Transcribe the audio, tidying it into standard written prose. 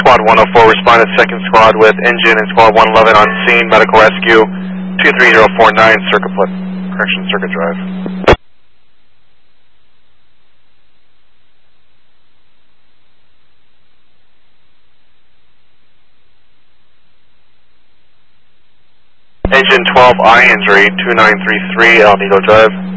Squad 104 responded second squad with engine and squad 111 on scene, medical rescue 23049 circuit drive. Engine 12 eye injury 2933 El Nido Drive.